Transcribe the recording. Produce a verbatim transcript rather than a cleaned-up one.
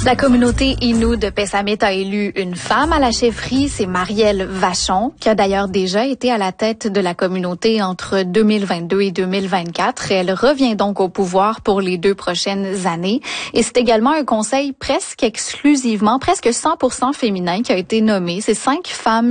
La communauté Innu de Pessamit a élu une femme à la chefferie, c'est Marielle Vachon, qui a d'ailleurs déjà été à la tête de la communauté entre deux mille vingt-deux et deux mille vingt-quatre. Elle revient donc au pouvoir pour les deux prochaines années. Et c'est également un conseil presque exclusivement, presque cent pour cent féminin qui a été nommé. C'est cinq femmes